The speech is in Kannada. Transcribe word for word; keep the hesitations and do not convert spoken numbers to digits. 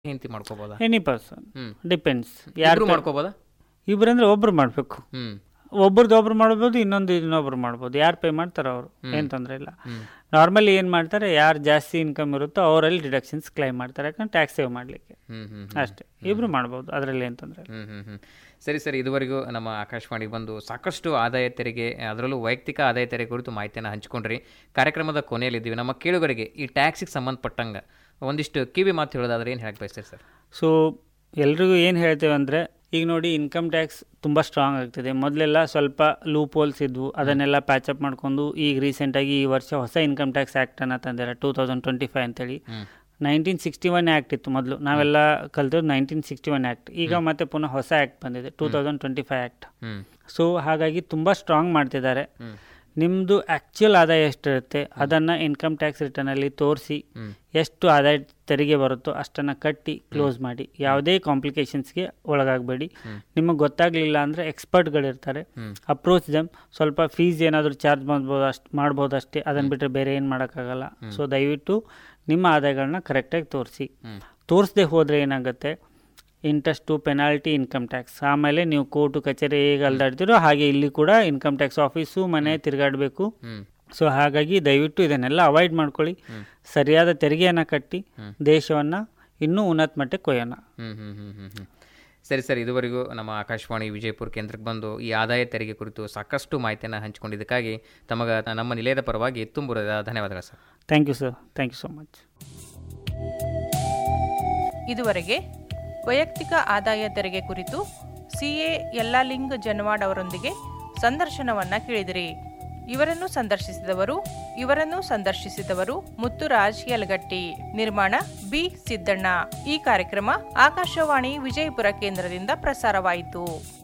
ಹೆಂಡತಿ ಮಾಡ್ಕೋಬೋದಾ? ಎನಿ ಪರ್ಸನ್, ಹ್ಮ್ ಡಿಪೆಂಡ್ಸ್. ಇಬ್ರು ಯಾರು ಮಾಡ್ಕೋಬೋದಾ? ಇಬ್ಬರಂದ್ರೆ ಒಬ್ರು ಮಾಡಬೇಕು. ಹ್ಮ್ ಒಬ್ರದ್ದು ಒಬ್ರು ಮಾಡ್ಬೋದು, ಇನ್ನೊಂದು ಇನ್ನೊಬ್ರು ಮಾಡ್ಬೋದು. ಯಾರು ಪೇ ಮಾಡ್ತಾರೋ ಅವರು, ಏನು ತೊಂದರೆ ಇಲ್ಲ. ಹ್ಮ್ ನಾರ್ಮಲಿ ಏನು ಮಾಡ್ತಾರೆ, ಯಾರು ಜಾಸ್ತಿ ಇನ್ಕಮ್ ಇರುತ್ತೋ ಅವರಲ್ಲಿ ಡಿಡಕ್ಷನ್ಸ್ ಕ್ಲೈಮ್ ಮಾಡ್ತಾರೆ, ಯಾಕಂದ್ರೆ ಟ್ಯಾಕ್ಸ್ ಸೇವ್ ಮಾಡಲಿಕ್ಕೆ ಹ್ಮ್ ಹ್ಮ್ ಅಷ್ಟೇ. ಇಬ್ರು ಮಾಡ್ಬೋದು, ಅದರಲ್ಲಿ ಏನು ತೊಂದರೆ ಇಲ್ಲ. ಹ್ಮ್ ಹ್ಮ್ ಹ್ಮ್ ಸರಿ ಸರಿ, ಇದುವರೆಗೂ ನಮ್ಮ ಆಕಾಶವಾಣಿಗೆ ಬಂದು ಸಾಕಷ್ಟು ಆದಾಯ ತೆರಿಗೆ, ಅದರಲ್ಲೂ ವೈಯಕ್ತಿಕ ಆದಾಯ ತೆರಿಗೆ ಕುರಿತು ಮಾಹಿತಿಯನ್ನು ಹಂಚಿಕೊಂಡ್ರಿ. ಕಾರ್ಯಕ್ರಮದ ಕೊನೆಯಲ್ಲಿದ್ದೀವಿ. ನಮ್ಮ ಕೇಳುಗರಿಗೆ ಈ ಟ್ಯಾಕ್ಸಿಗೆ ಸಂಬಂಧಪಟ್ಟಂಗೆ ಒಂದಿಷ್ಟು ಕಿವಿ ಮಾತು ಹೇಳೋದಾದ್ರೆ ಏನು ಹೇಳಕ್ಕೆ ಬಯಸ್ತೀರಿ ಸರ್? ಸೊ ಎಲ್ರಿಗೂ ಏನು ಹೇಳ್ತೇವೆ ಅಂದರೆ, ಈಗ ನೋಡಿ ಇನ್ಕಮ್ ಟ್ಯಾಕ್ಸ್ ತುಂಬ ಸ್ಟ್ರಾಂಗ್ ಆಗ್ತಿದೆ. ಮೊದಲೆಲ್ಲ ಸ್ವಲ್ಪ ಲೂಪ್ ಹೋಲ್ಸ್ ಇದ್ವು, ಅದನ್ನೆಲ್ಲ ಪ್ಯಾಚಪ್ ಮಾಡ್ಕೊಂಡು ಈಗ ರೀಸೆಂಟಾಗಿ ಈ ವರ್ಷ ಹೊಸ ಇನ್ಕಮ್ ಟ್ಯಾಕ್ಸ್ ಆ್ಯಕ್ಟನ್ನು ತಂದಿದ್ದಾರೆ, ಟೂ ತೌಸಂಡ್ ಟ್ವೆಂಟಿ ಫೈವ್ ಅಂತೇಳಿ. ನೈನ್ಟೀನ್ ಸಿಕ್ಸ್ಟಿ ಒನ್ ಆ್ಯಕ್ಟ್ ಇತ್ತು ಮೊದಲು, ನಾವೆಲ್ಲ ಕಲ್ತಿರೋದು ನೈನ್ಟೀನ್ ಸಿಕ್ಸ್ಟಿ ಒನ್ ಆ್ಯಕ್ಟ್. ಈಗ ಮತ್ತೆ ಪುನಃ ಹೊಸ ಆ್ಯಕ್ಟ್ ಬಂದಿದೆ, two thousand twenty five act. So ಹಾಗಾಗಿ ತುಂಬ ಸ್ಟ್ರಾಂಗ್ ಮಾಡ್ತಿದ್ದಾರೆ. ನಿಮ್ಮದು ಆ್ಯಕ್ಚುಯಲ್ ಆದಾಯ ಎಷ್ಟಿರುತ್ತೆ ಅದನ್ನು ಇನ್ಕಮ್ ಟ್ಯಾಕ್ಸ್ ರಿಟರ್ನಲ್ಲಿ ತೋರಿಸಿ, ಎಷ್ಟು ಆದಾಯ ತೆರಿಗೆ ಬರುತ್ತೋ ಅಷ್ಟನ್ನು ಕಟ್ಟಿ ಕ್ಲೋಸ್ ಮಾಡಿ. ಯಾವುದೇ ಕಾಂಪ್ಲಿಕೇಶನ್ಸ್ಗೆ ಒಳಗಾಗಬೇಡಿ. ನಿಮಗೆ ಗೊತ್ತಾಗಲಿಲ್ಲ ಅಂದರೆ ಎಕ್ಸ್ಪರ್ಟ್ಗಳಿರ್ತಾರೆ, ಅಪ್ರೋಚ್ ದಮ್. ಸ್ವಲ್ಪ ಫೀಸ್ ಏನಾದರೂ ಚಾರ್ಜ್ ಮಾಡ್ಬೋದು ಅಷ್ಟು ಮಾಡ್ಬೋದು ಅಷ್ಟೇ, ಅದನ್ನು ಬಿಟ್ಟರೆ ಬೇರೆ ಏನು ಮಾಡೋಕ್ಕಾಗಲ್ಲ. ಸೊ ದಯವಿಟ್ಟು ನಿಮ್ಮ ಆದಾಯಗಳನ್ನ ಕರೆಕ್ಟಾಗಿ ತೋರಿಸಿ. ತೋರಿಸದೆ ಹೋದರೆ ಏನಾಗುತ್ತೆ, ಇಂಟ್ರೆಸ್ಟು, ಪೆನಾಲ್ಟಿ, ಇನ್ಕಮ್ ಟ್ಯಾಕ್ಸ್, ಆಮೇಲೆ ನೀವು ಕೋರ್ಟು ಕಚೇರಿ ಹೇಗೆ ಅಲ್ದಾಡ್ತೀರೋ ಹಾಗೆ ಇಲ್ಲಿ ಕೂಡ ಇನ್ಕಮ್ ಟ್ಯಾಕ್ಸ್ ಆಫೀಸು ಮನೆ ತಿರುಗಾಡಬೇಕು. ಸೊ ಹಾಗಾಗಿ ದಯವಿಟ್ಟು ಇದನ್ನೆಲ್ಲ ಅವಾಯ್ಡ್ ಮಾಡ್ಕೊಳ್ಳಿ. ಸರಿಯಾದ ತೆರಿಗೆಯನ್ನು ಕಟ್ಟಿ ದೇಶವನ್ನು ಇನ್ನೂ ಉನ್ನತ ಮಟ್ಟಕ್ಕೆ ಕೊಯ್ಯೋಣ. ಹ್ಮ್ ಹ್ಮ್ ಹ್ಮ್ ಹ್ಮ್ ಹ್ಮ್ ಸರಿ ಸರ್, ಇದುವರೆಗೂ ನಮ್ಮ ಆಕಾಶವಾಣಿ ವಿಜಯಪುರ ಕೇಂದ್ರಕ್ಕೆ ಬಂದು ಈ ಆದಾಯ ತೆರಿಗೆ ಕುರಿತು ಸಾಕಷ್ಟು ಮಾಹಿತಿಯನ್ನು ಹಂಚಿಕೊಂಡಿದ್ದಕ್ಕಾಗಿ ತಮಗೆ ನಮ್ಮ ನಿಲಯದ ಪರವಾಗಿ ತುಂಬ ಧನ್ಯವಾದಗಳು sir. Thank you sir, thank you so much. ಇದುವರೆಗೆ ವೈಯಕ್ತಿಕ ಆದಾಯ ತೆರಿಗೆ ಕುರಿತು ಸಿಎ ಯಲ್ಲಾಲಿಂಗ್ ಜನವಾಡ್ ಅವರೊಂದಿಗೆ ಸಂದರ್ಶನವನ್ನ ಕೇಳಿದಿರಿ. ಇವರನ್ನು ಸಂದರ್ಶಿಸಿದವರು ಇವರನ್ನು ಸಂದರ್ಶಿಸಿದವರು ಮುತ್ತುರಾಜ್ ಯಲಗಟ್ಟಿ. ನಿರ್ಮಾಣ ಬಿ ಸಿದ್ದಣ್ಣ. ಈ ಕಾರ್ಯಕ್ರಮ ಆಕಾಶವಾಣಿ ವಿಜಯಪುರ ಕೇಂದ್ರದಿಂದ ಪ್ರಸಾರವಾಯಿತು.